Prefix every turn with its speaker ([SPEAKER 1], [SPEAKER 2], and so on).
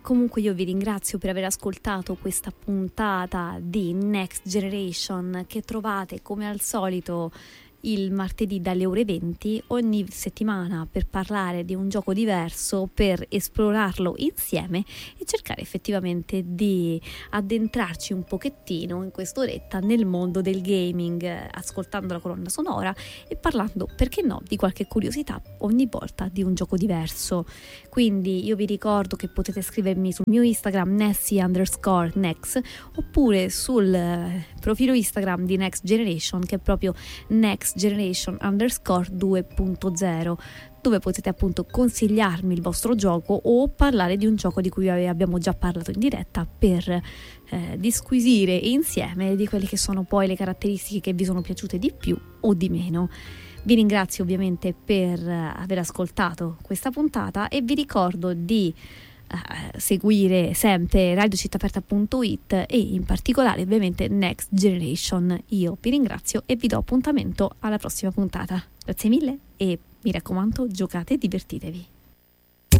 [SPEAKER 1] Comunque io vi ringrazio per aver ascoltato questa puntata di Next Generation che trovate come al solito il martedì dalle ore 20 ogni settimana per parlare di un gioco diverso, per esplorarlo insieme e cercare effettivamente di addentrarci un pochettino in quest'oretta nel mondo del gaming, ascoltando la colonna sonora e parlando, perché no, di qualche curiosità ogni volta di un gioco diverso. Quindi io vi ricordo che potete scrivermi sul mio Instagram Nessie_Nex oppure sul profilo Instagram di Next Generation, che è proprio Next Generation _2.0, dove potete appunto consigliarmi il vostro gioco o parlare di un gioco di cui abbiamo già parlato in diretta per disquisire insieme di quelle che sono poi le caratteristiche che vi sono piaciute di più o di meno. Vi ringrazio ovviamente per aver ascoltato questa puntata e vi ricordo di seguire sempre radiocittaperta.it e in particolare ovviamente Next Generation. Io vi ringrazio e vi do appuntamento alla prossima puntata. Grazie mille e mi raccomando, giocate e divertitevi.